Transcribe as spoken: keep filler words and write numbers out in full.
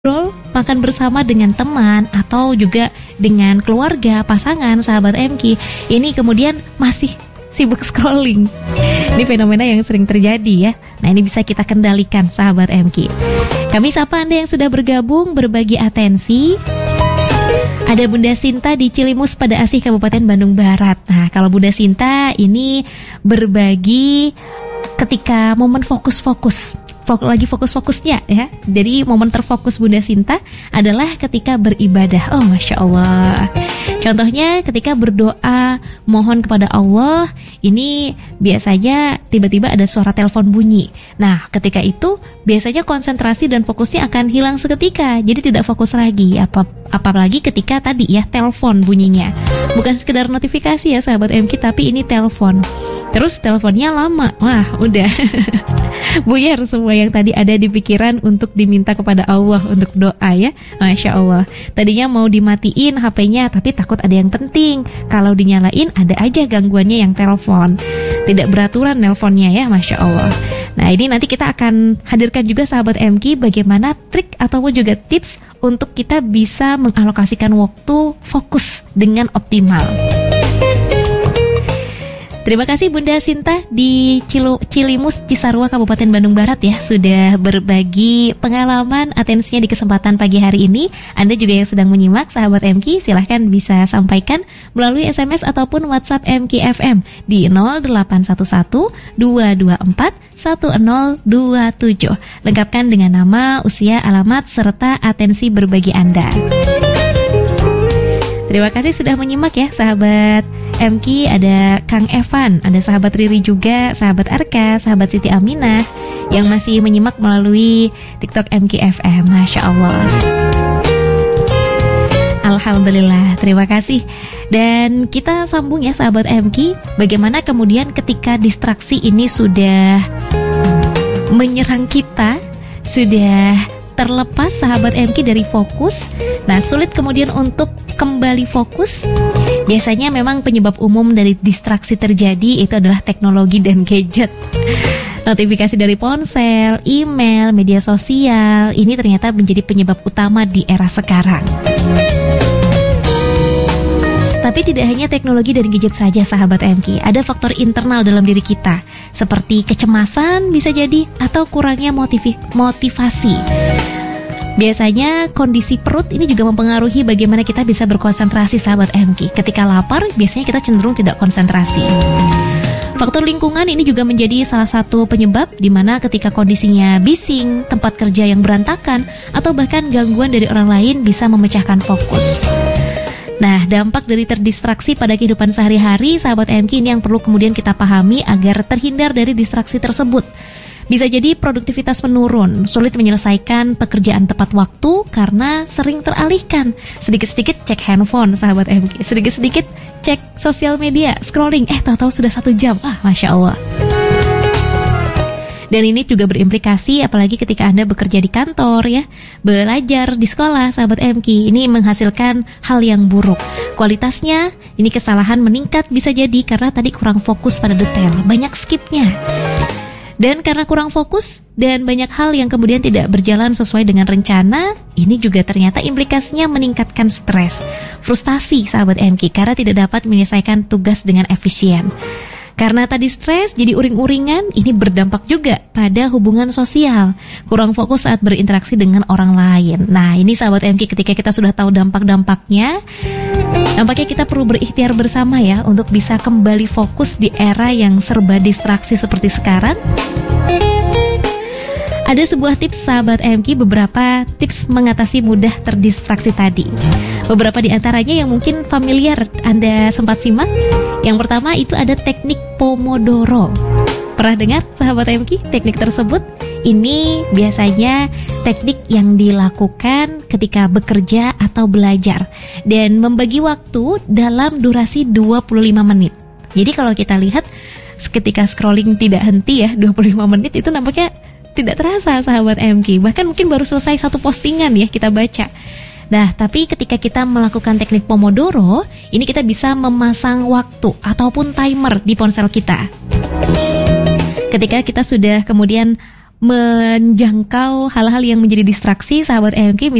ngobrol, makan bersama dengan teman atau juga dengan keluarga, pasangan, sahabat M K, ini kemudian masih sibuk scrolling. Ini fenomena yang sering terjadi ya. Nah, ini bisa kita kendalikan sahabat M K. Kami sapa Anda yang sudah bergabung berbagi atensi. Ada Bunda Sinta di Cilimus Pada Asih Kabupaten Bandung Barat. Nah, kalau Bunda Sinta ini berbagi ketika momen fokus-fokus Fok, lagi fokus-fokusnya ya. Jadi momen terfokus Bunda Sinta adalah ketika beribadah. Oh, Masya Allah. Contohnya ketika berdoa mohon kepada Allah, ini biasanya tiba-tiba ada suara telepon bunyi. Nah, ketika itu biasanya konsentrasi dan fokusnya akan hilang seketika. Jadi tidak fokus lagi. Apa apalagi ketika tadi ya telepon bunyinya. Bukan sekedar notifikasi ya sahabat M K, tapi ini telepon. Terus teleponnya lama. Wah, udah buyar semua yang tadi ada di pikiran untuk diminta kepada Allah untuk doa ya. Masya Allah. Tadinya mau dimatiin H P-nya, tapi takut ada yang penting. Kalau dinyalain ada aja gangguannya yang telepon. Tidak beraturan nelponnya ya, Masya Allah. Nah, ini nanti kita akan hadirkan juga sahabat M K bagaimana trik ataupun juga tips untuk kita bisa mengalokasikan waktu fokus dengan optimal. Terima kasih Bunda Sinta di Cilu, Cilimus, Cisarua, Kabupaten Bandung Barat ya, sudah berbagi pengalaman atensinya di kesempatan pagi hari ini. Anda juga yang sedang menyimak sahabat M K, silahkan bisa sampaikan melalui S M S ataupun WhatsApp M K F M di nol delapan satu satu dua dua empat satu nol dua tujuh. Lengkapkan dengan nama, usia, alamat, serta atensi berbagi Anda. Terima kasih sudah menyimak ya sahabat M K. Ada Kang Evan, ada sahabat Riri juga, sahabat Arka, sahabat Siti Aminah yang masih menyimak melalui TikTok M K F M. Masya Allah. Alhamdulillah, terima kasih. Dan kita sambung ya sahabat M K, bagaimana kemudian ketika distraksi ini sudah menyerang kita, sudah terlepas sahabat M K dari fokus. Nah, sulit kemudian untuk kembali fokus. Biasanya memang penyebab umum dari distraksi terjadi itu adalah teknologi dan gadget. Notifikasi dari ponsel, email, media sosial, ini ternyata menjadi penyebab utama di era sekarang. Tapi tidak hanya teknologi dan gadget saja sahabat M K, ada faktor internal dalam diri kita, seperti kecemasan bisa jadi, atau kurangnya motiv- motivasi. Biasanya kondisi perut ini juga mempengaruhi bagaimana kita bisa berkonsentrasi sahabat M K. Ketika lapar, biasanya kita cenderung tidak konsentrasi. Faktor lingkungan ini juga menjadi salah satu penyebab di mana ketika kondisinya bising, tempat kerja yang berantakan, atau bahkan gangguan dari orang lain bisa memecahkan fokus. Nah, dampak dari terdistraksi pada kehidupan sehari-hari sahabat M K ini yang perlu kemudian kita pahami agar terhindar dari distraksi tersebut. Bisa jadi produktivitas menurun, sulit menyelesaikan pekerjaan tepat waktu karena sering teralihkan. Sedikit-sedikit cek handphone sahabat M K, sedikit-sedikit cek sosial media, scrolling, eh tahu-tahu sudah satu jam. Ah, Masya Allah. Dan ini juga berimplikasi apalagi ketika Anda bekerja di kantor ya, belajar di sekolah sahabat M K, ini menghasilkan hal yang buruk. Kualitasnya, ini kesalahan meningkat bisa jadi karena tadi kurang fokus pada detail, banyak skipnya. Dan karena kurang fokus dan banyak hal yang kemudian tidak berjalan sesuai dengan rencana, ini juga ternyata implikasinya meningkatkan stres, frustasi sahabat M K karena tidak dapat menyelesaikan tugas dengan efisien. Karena tadi stres jadi uring-uringan, ini berdampak juga pada hubungan sosial, kurang fokus saat berinteraksi dengan orang lain. Nah, ini sahabat M K, ketika kita sudah tahu dampak-dampaknya, nampaknya kita perlu berikhtiar bersama ya untuk bisa kembali fokus di era yang serba distraksi seperti sekarang. Ada sebuah tips sahabat M K, beberapa tips mengatasi mudah terdistraksi tadi. Beberapa di antaranya yang mungkin familiar Anda sempat simak. Yang pertama itu ada teknik Pomodoro. Pernah dengar sahabat M K teknik tersebut? Ini biasanya teknik yang dilakukan ketika bekerja atau belajar dan membagi waktu dalam durasi dua puluh lima menit. Jadi kalau kita lihat ketika scrolling tidak henti ya, dua puluh lima menit itu nampaknya tidak terasa sahabat M K. Bahkan mungkin baru selesai satu postingan ya kita baca. Nah, tapi ketika kita melakukan teknik Pomodoro, ini kita bisa memasang waktu ataupun timer di ponsel kita. Ketika kita sudah kemudian menjangkau hal-hal yang menjadi distraksi sahabat M K.